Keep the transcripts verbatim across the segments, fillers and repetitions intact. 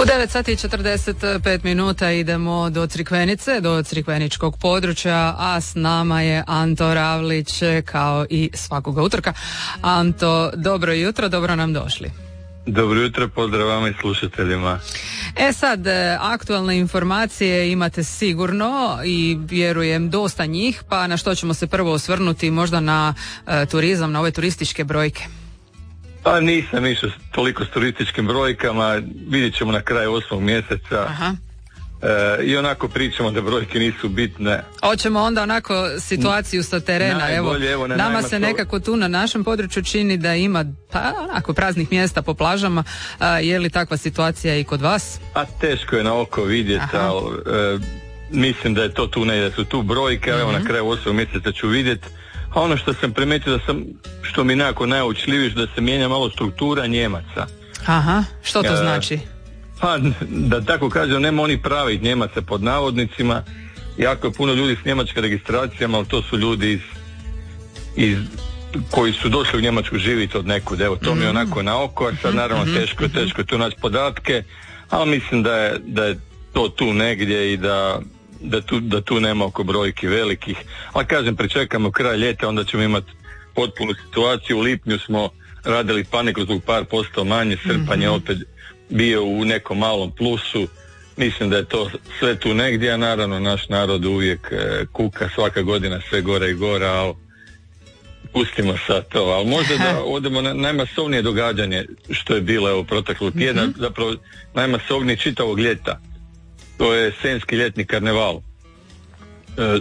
U devet sati i četrdeset pet minuta idemo do Crikvenice, do crikveničkog područja, a s nama je Anto Ravlić kao i svakoga utorka. Anto, dobro jutro, dobro nam došli. Dobro jutro, pozdrav vama i slušateljima. E sad, aktualne informacije imate sigurno i vjerujem dosta njih, pa na što ćemo se prvo osvrnuti, možda na e, turizam, na ove turističke brojke? Pa nisam išao toliko s turističkim brojkama, vidjet ćemo na kraju osmog mjeseca. Aha. E, I onako pričamo da brojke nisu bitne. Hoćemo onda onako situaciju sa terena. Najbolje, evo, evo ne, nama se nekako tu na našem području čini da ima pa onako praznih mjesta po plažama. A, je li takva situacija i kod vas? A teško je na oko vidjeti, ali e, mislim da je to tu, ne, da su tu brojke, mm-hmm. Evo na kraju osmog mjeseca ću vidjeti. A ono što sam primijetio da sam, što mi nekako najučljivije, da se mijenja malo struktura Njemaca. Aha, što to e, znači? Pa, da tako kažem, nema oni pravih Njemaca pod navodnicima. Jako je puno ljudi s njemačkim registracijama, ali to su ljudi iz, iz koji su došli u Njemačku živjeti od nekud. Evo, to mm. mi je onako na oko, a sad naravno mm-hmm. teško, teško je tu naći podatke, ali mislim da je, da je to tu negdje i da, da, tu, da tu nema oko brojki velikih. Ali kažem, pričekamo kraj ljeta, onda ćemo imati potpunu situaciju. U lipnju smo radili paniku zbog par posto manje, srpanj je opet bio u nekom malom plusu. Mislim da je to sve tu negdje, a naravno naš narod uvijek e, kuka svaka godina sve gore i gore, ali pustimo sad to. Ali možda da odemo na najmasovnije događanje što je bilo evo proteklog tjedna, mm-hmm. zapravo najmasovnije čitavog ljeta. To je Senjski ljetni karneval. E,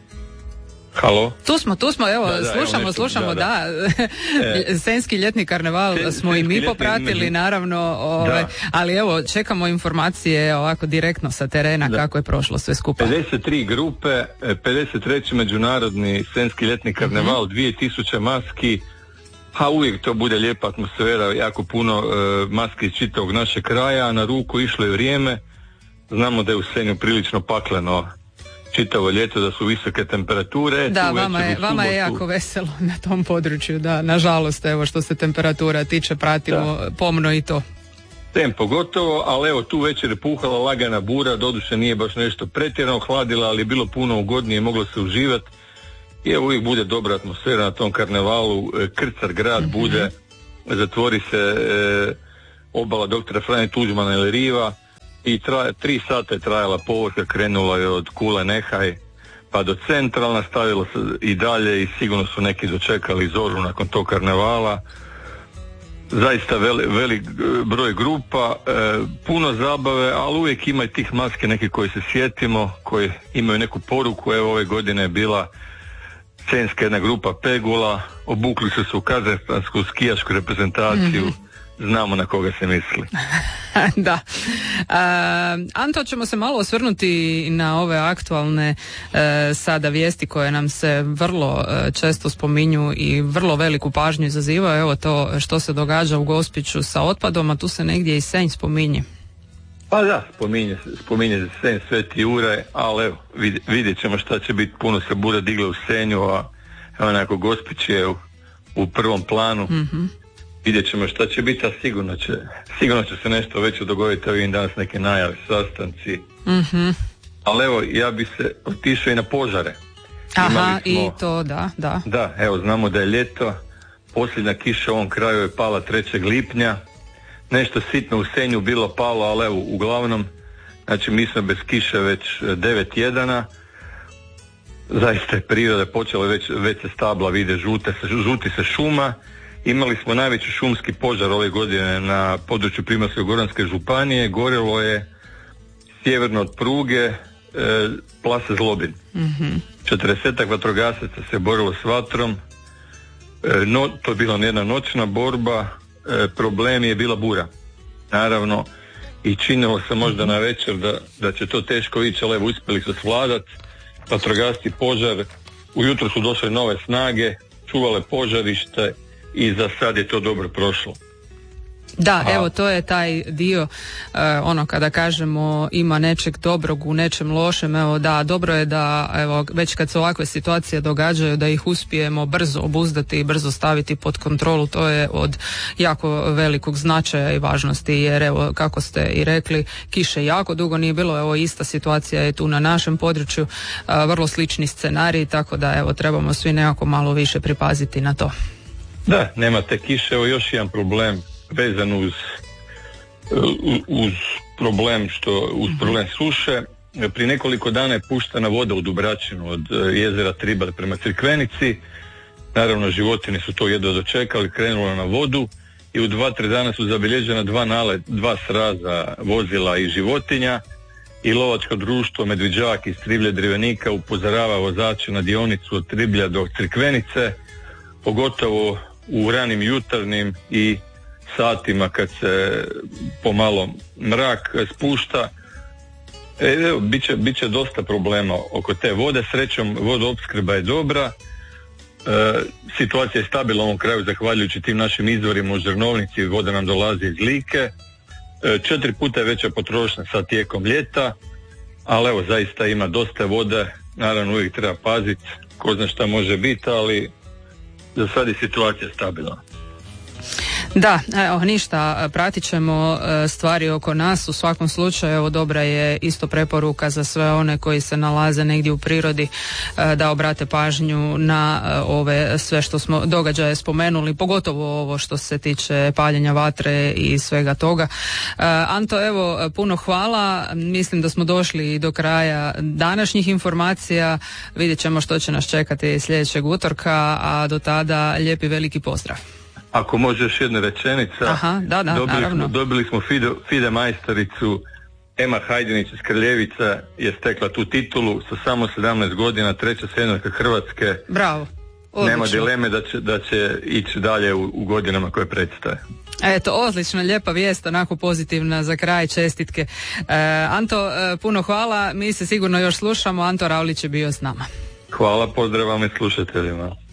Halo? Tu smo, tu smo, evo, da, da, slušamo, evo slušamo, da, da. da. Senjski ljetni karneval Sen, smo i mi popratili, ljetni, naravno, ove, ali evo, čekamo informacije ovako direktno sa terena, da. Kako je prošlo sve skupa. pedeset tri grupe, pedeset treći međunarodni Senjski ljetni karneval, mm-hmm. dvije tisuće maski, a uvijek to bude lijepa atmosfera, jako puno uh, maski iz čitavog našeg kraja, na ruku išlo je vrijeme, znamo da je u Senju prilično pakleno čitavo ljeto, da su visoke temperature. Da, vama je, vama je jako veselo na tom području, da, nažalost, evo što se temperatura tiče, pratimo da. Pomno i to. Tem pogotovo, ali evo tu večer je puhala lagana bura, doduše nije baš nešto pretjerano hladila, ali je bilo puno ugodnije, moglo se uživati. I evo uvijek bude dobra atmosfera na tom karnevalu, krcar grad mm-hmm. bude, zatvori se e, obala doktora Franje Tuđmana ili riva, i traje, tri sata je trajala povorka, krenula je od Kule Nehaj pa do centra, nastavilo se i dalje i sigurno su neki dočekali zoru nakon tog karnevala. Zaista veli, velik broj grupa, e, puno zabave, ali uvijek ima i tih maske neki koji se sjetimo, koji imaju neku poruku. Evo ove godine je bila senjska jedna grupa Pegula, obukli su se u kazahstansku skijašku reprezentaciju. Mm-hmm. Znamo na koga se misli. Da. Uh, Anto, ćemo se malo osvrnuti na ove aktualne uh, sada vijesti koje nam se vrlo uh, često spominju i vrlo veliku pažnju izazivaju. Evo to što se događa u Gospiću sa otpadom, a tu se negdje i Senj spominje. Pa da, spominje, spominje se Senj, Sveti Juraj, ali evo, vid, vidjet ćemo šta će biti. Puno se bude diglo u Senju, a evo nekako Gospić je u, u prvom planu. Mhm. Vidjet ćemo šta će biti, a sigurno će, sigurno će se nešto već dogoditi. Evo vidim danas neke najave, sastanci. Mm-hmm. Ali evo, ja bi se otišao i na požare. Aha, smo, i to, da, da. Da, evo, znamo da je ljeto. Posljednja kiša u ovom kraju je pala trećeg lipnja. Nešto sitno u Senju bilo palo, ali evo, uglavnom, znači mi smo bez kiše već devet tjedana. Zaista je priroda počela, već, već se stabla vide, žute, žuti se šuma. Imali smo najveći šumski požar ove godine na području Primorsko-goranske županije. Gorelo je sjeverno od pruge e, Plase Zlobin. Mm-hmm. četrdesetak vatrogasaca se borilo s vatrom. E, no, to je bila jedna noćna borba. E, problem je bila bura. Naravno, i činilo se možda na večer da, da će to teško ići, ali evo uspjeli su svladati. Vatrogasci požar. Ujutro su došle nove snage, čuvale požarište i za sad je to dobro prošlo. Da, A... evo to je taj dio, uh, ono kada kažemo ima nečeg dobrog u nečem lošem, evo da, dobro je da evo već kad se ovakve situacije događaju da ih uspijemo brzo obuzdati i brzo staviti pod kontrolu, to je od jako velikog značaja i važnosti, jer evo kako ste i rekli, kiše jako dugo nije bilo, evo ista situacija je tu na našem području, uh, vrlo slični scenariji, tako da evo trebamo svi nekako malo više pripaziti na to. Da, nema te kiše, evo još jedan problem vezan uz, uz problem što uz problem suše. Prije nekoliko dana je puštena voda u Dubračinu od jezera Tribar prema Crikvenici. Naravno životinje su to jedva dočekali, krenula na vodu i u dva, tri dana su zabilježena dva nalet, dva sraza vozila i životinja i lovačko društvo Medviđak iz Triblje Drivenika upozorava vozače na dionicu od Triblja do Crikvenice, pogotovo u ranim jutarnjim i satima kad se pomalo mrak spušta. E, evo, bit će, bit će dosta problema oko te vode. Srećom vodoopskrba je dobra, e, situacija je stabilna u ovom kraju zahvaljujući tim našim izvorima u Žrnovnici, voda nam dolazi iz Like, e, četiri puta je veća potrošnja sad tijekom ljeta, ali evo zaista ima dosta vode, naravno uvijek treba paziti, ko zna šta može biti, ali za sad je situacija stabilna. Da, evo ništa, pratit ćemo stvari oko nas, u svakom slučaju evo dobra je isto preporuka za sve one koji se nalaze negdje u prirodi da obrate pažnju na ove sve što smo događaje spomenuli, pogotovo ovo što se tiče paljenja vatre i svega toga. Anto, evo puno hvala, mislim da smo došli do kraja današnjih informacija, vidjet ćemo što će nas čekati sljedećeg utorka, a do tada lijepi veliki pozdrav. Ako može još jedna rečenica. Aha, da, da, dobili naravno. Smo, dobili smo fide, fide majstoricu Ema Hajdinić iz Krljevica je stekla tu titulu sa samo sedamnaest godina, treća seniorka Hrvatske. Bravo, odlično. Nema dileme da će, da će ići dalje u, u godinama koje predstaje. Eto, odlično, lijepa vijest, onako pozitivna za kraj, čestitke. E, Anto, e, puno hvala, mi se sigurno još slušamo, Anto Ravlić je bio s nama. Hvala, pozdrav vam i slušateljima.